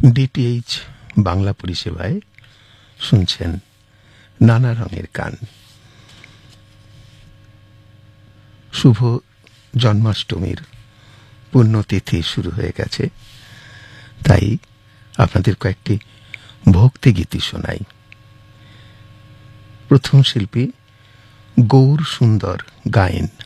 DTH Bangla পরিষেবায় শুনছেন নানা রঙের গান। শুভ জন্মাষ্টমীর পুণ্যতিথি শুরু হয়ে গেছে, তাই আপনাদের কয়েকটি ভক্তিগীতি শোনাই। প্রথম শিল্পী গৌর সুন্দর গায়েন।